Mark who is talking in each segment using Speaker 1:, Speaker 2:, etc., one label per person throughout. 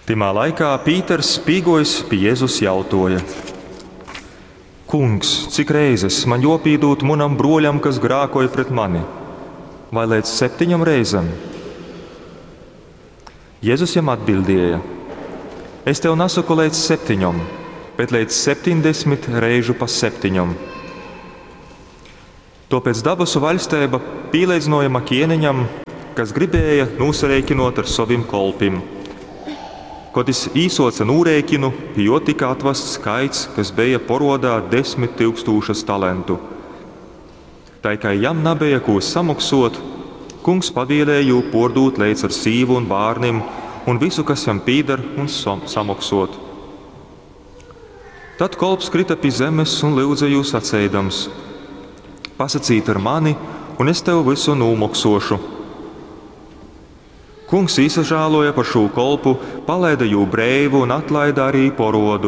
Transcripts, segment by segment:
Speaker 1: Timā laikā Pīters spīgojis pie Jēzus jautoja: Kungs, cik reizes man jopīdūt munam broļam, kas grākoja pret mani? Vai līdz 7 reizēm? Jēzus jam atbildēja: Es tev nesaku līdz 7, bet līdz 70 reižu pa 7. Tāpēc dabasu valstība pīlīdzinojama ķēniņam, kas gribēja nūsareikinot ar saviem kolpim. Kad es īsoca nūreikinu, pie jo tika atvests skaits, kas bija porodā 10 000 talentu. Tā kā jam nebija ko samaksot, kungs pavēlēja jū pordūt līdz ar sīvu un bārnim un visu, kas jam pīdar, un samaksot. Tad kolps krita pie zemes un lūdza jū sacēdams: Pasacīt ar mani, un es tev visu nūmoksošu. Kungs īsažāloja par šo kolpu, palaida jū breivu un atlaida arī porodu.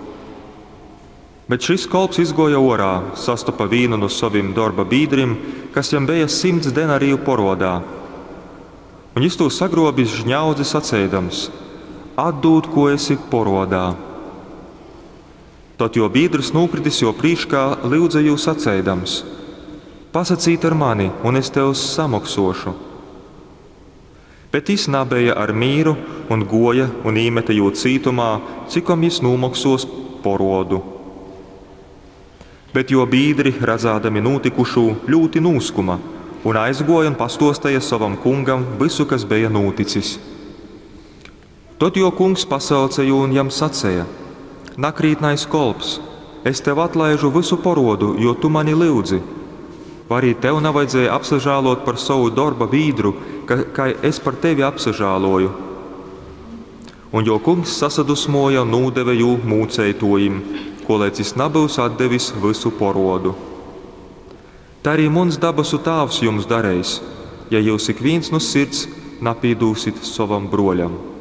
Speaker 1: Bet šis kolps izgoja orā, sastopa vīnu no saviem darba bīdrim, kas jam bija 100 denariju porodā. Un viņš to sagrobis žņaudzi sacēdams: Atdūt, ko esi porodā. Tad jo bīdrs nūkritis jo prīškā lūdza jū sacēdams: Pasacīt ar mani, un es tev samaksošu. Bet viņš nabēja ar mīru un goja un īmeta jū cītumā, cikom viņš nūmaksos porodu. Bet jo bīdri, redzādami nūtikušū, ļūti nūskuma un aizgoja un pastostaja savam kungam visu, kas bija nūticis. Tad jo kungs pasauca jū un jam sacēja: Nakrītnais kolps, es tev atlaižu visu porodu, jo tu mani lūdzi. Vai arī tev nevajadzēja apsažālot par savu darba bīdru, kā es par tevi apsažāloju? Un jo kungs sasadusmoja un nūdeva jū mūceitojim, ko līdz es nebūs atdevis visu porodu. Tā arī muns dabasu tāvs jums darējis, ja jūs ik viens no sirds napīdūsit savam broļam.